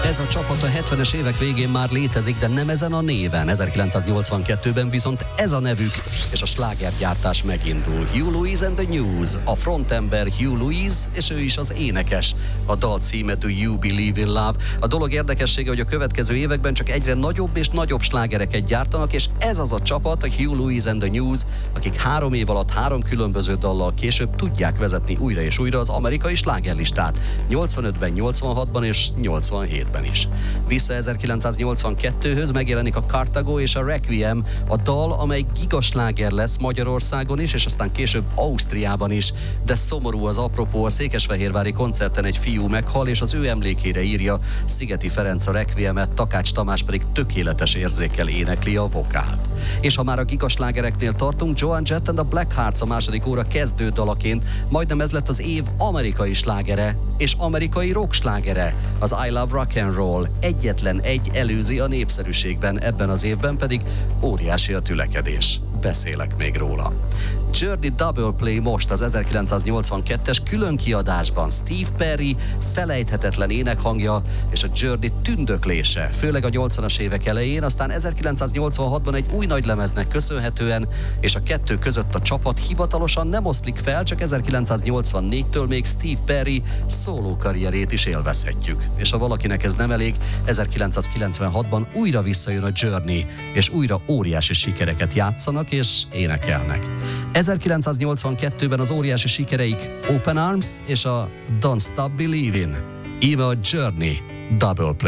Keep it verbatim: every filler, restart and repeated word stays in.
Ez a csapat a hetvenes évek végén már létezik, de nem ezen a néven. ezerkilencszáznyolcvankettőben viszont ez a nevük, és a slágergyártás megindul. Huey Lewis and the News, a frontember Huey Lewis, és ő is az énekes. A dal címe Do You Believe in Love. A dolog érdekessége, hogy a következő években csak egyre nagyobb és nagyobb slágereket gyártanak, és ez az a csapat, a Huey Lewis and the News, akik három év alatt három különböző dallal később tudják vezetni újra és újra az amerikai slágerlistát. nyolcvanötben, nyolcvanhatban és nyolcvanhétben is. Vissza ezerkilencszáznyolcvankettőhöz megjelenik a Cartago és a Requiem, a dal, amely gigasláger lesz Magyarországon is, és aztán később Ausztriában is. De szomorú az apropó, a székesfehérvári koncerten egy fiú meghal, és az ő emlékére írja Szigeti Ferenc a Requiemet, Takács Tamás pedig tökéletes érzékkel énekli a vokált. És ha már a gigaslágereknél tartunk, Joan Jett and the Blackhearts a második óra kezdő dalaként, majdnem ez lett az év amerikai slágere, és amerikai rock slágere, az I Love Rock and Roll. Egyetlen egy előzi a népszerűségben, ebben az évben pedig óriási a tülekedés. Beszélek még róla. Journey Double Play most az ezerkilencszáznyolcvankettes külön kiadásban. Steve Perry felejthetetlen énekhangja és a Journey tündöklése, főleg a nyolcvanas évek elején, aztán ezerkilencszáznyolcvanhatban egy új nagylemeznek köszönhetően, és a kettő között a csapat hivatalosan nem oszlik fel, csak ezerkilencszáznyolcvannégytől még Steve Perry szóló karrierét is élvezhetjük. És ha valakinek ez nem elég, ezerkilencszázkilencvenhatban újra visszajön a Journey, és újra óriási sikereket játszanak és énekelnek. ezerkilencszáznyolcvankettőben az óriási sikereik Open Arms és a Don't Stop Believin'. Íme a Journey Double Play.